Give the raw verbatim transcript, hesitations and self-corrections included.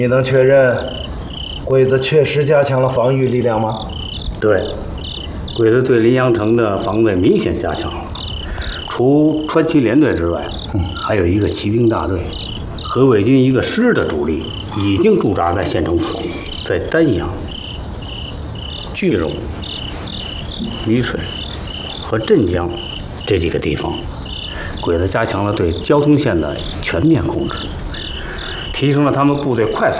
你能确认鬼子确实加强了防御力量吗？ 对，鬼子对临阳城的防卫明显加强了。除川崎联队之外，嗯，还有一个骑兵大队和伪军一个师的主力已经驻扎在县城附近，在丹阳、句容、纡水和镇江这几个地方，鬼子加强了对交通线的全面控制，提升了他们部队快速